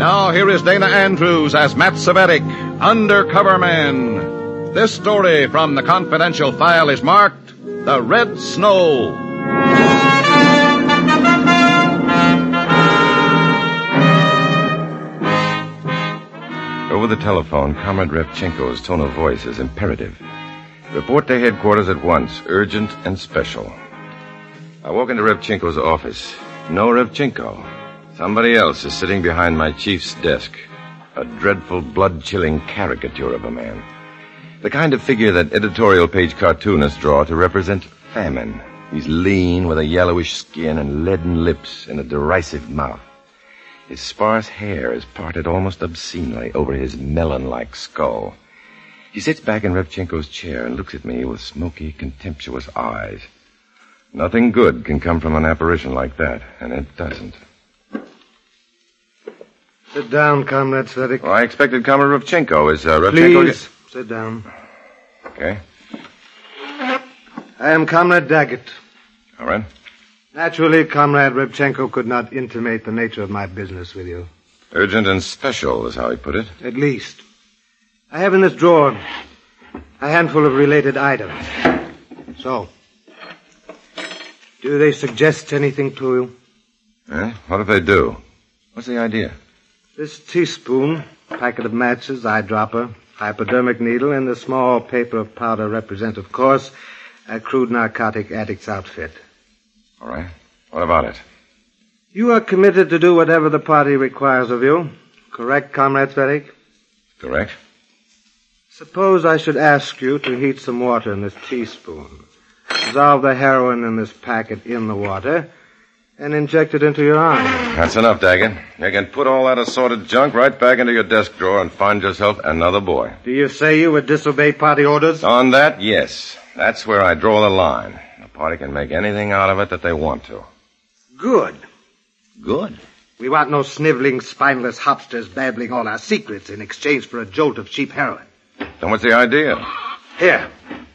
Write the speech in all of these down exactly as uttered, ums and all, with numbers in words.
Now, here is Dana Andrews as Matt Cvetic, Undercover Man. This story from the confidential file is marked The Red Snow. Over the telephone, Comrade Revchenko's tone of voice is imperative. Report to headquarters at once, urgent and special. I walk into Revchenko's office. No Revchenko. Somebody else is sitting behind my chief's desk. A dreadful, blood-chilling caricature of a man. The kind of figure that editorial page cartoonists draw to represent famine. He's lean, with a yellowish skin and leaden lips and a derisive mouth. His sparse hair is parted almost obscenely over his melon-like skull. He sits back in Revchenko's chair and looks at me with smoky, contemptuous eyes. Nothing good can come from an apparition like that, and it doesn't. Sit down, Comrade Cvetic. Well, I expected Comrade Revchenko. Is uh, Revchenko... Please, sit down. Okay. I am Comrade Daggett. All right. Naturally, Comrade Revchenko could not intimate the nature of my business with you. Urgent and special is how he put it. At least. I have in this drawer a handful of related items. So, do they suggest anything to you? Eh? What if they do? What's the idea? This teaspoon, packet of matches, eyedropper, hypodermic needle, and the small paper of powder represent, of course, a crude narcotic addict's outfit. All right. What about it? You are committed to do whatever the party requires of you. Correct, Comrade Cvetic? Correct. Suppose I should ask you to heat some water in this teaspoon. Dissolve the heroin in this packet in the water and inject it into your arm. That's enough, Daggett. You can put all that assorted junk right back into your desk drawer and find yourself another boy. Do you say you would disobey party orders? On that, yes. That's where I draw the line. The party can make anything out of it that they want to. Good. Good? We want no sniveling, spineless hopsters babbling all our secrets in exchange for a jolt of cheap heroin. Then what's the idea? Here.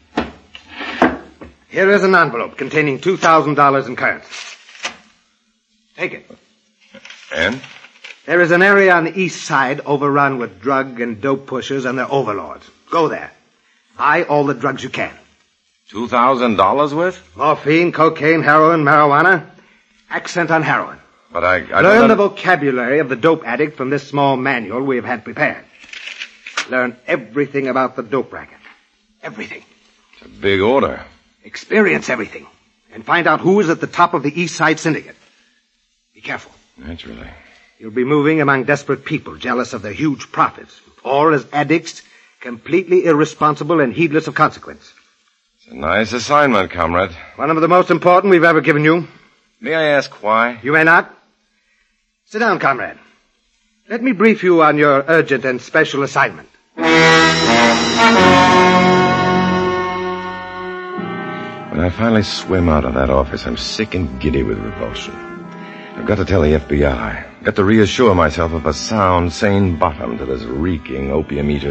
Here is an envelope containing two thousand dollars in currency. Take it. And? There is an area on the east side overrun with drug and dope pushers and their overlords. Go there. Buy all the drugs you can. Two thousand dollars worth? Morphine, cocaine, heroin, marijuana. Accent on heroin. But I... I Learn don't... the vocabulary of the dope addict from this small manual we have had prepared. Learn everything about the dope racket. Everything. It's a big order. Experience everything. And find out who is at the top of the East Side Syndicate. Be careful. Naturally. You'll be moving among desperate people, jealous of their huge profits. Or as addicts, completely irresponsible and heedless of consequence. It's a nice assignment, comrade. One of the most important we've ever given you. May I ask why? You may not. Sit down, comrade. Let me brief you on your urgent and special assignment. When I finally swim out of that office, I'm sick and giddy with revulsion. I've got to tell the F B I. I've got to reassure myself of a sound, sane bottom to this reeking opium eater